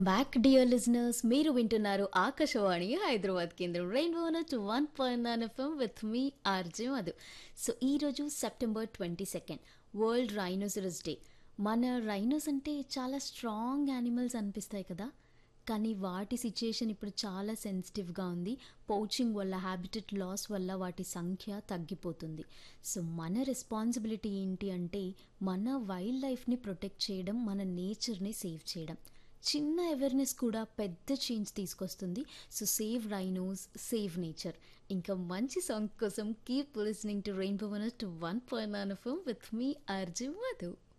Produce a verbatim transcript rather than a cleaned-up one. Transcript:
Back dear listeners, మీరు వింటున్నారు ఆకాశవాణి హైదరాబాద్ కేంద్రం rainbow to one point nine FM with me RJ Madhu. So ఈరోజు September twenty second world rhinoceros day. మన rhinos అంటే చాలా స్ట్రాంగ్ యానిమల్స్ అనిపిస్తాయి కదా, కానీ వాటి సిచ్యుయేషన్ ఇప్పుడు చాలా సెన్సిటివ్గా ఉంది. పౌచింగ్ వల్ల, హ్యాబిటెట్ లాస్ వల్ల వాటి సంఖ్య తగ్గిపోతుంది. సో మన రెస్పాన్సిబిలిటీ ఏంటి అంటే మన వైల్డ్ లైఫ్ని ప్రొటెక్ట్ చేయడం, మన నేచర్ని సేవ్ చేయడం. చిన్న అవేర్నెస్ కూడా పెద్ద చేంజ్ తీసుకొస్తుంది. So save rhinos, save nature. ఇంకా మంచి సాంగ్ కోసం keep listening to rainbow to one point nine FM with me RJ Madhu.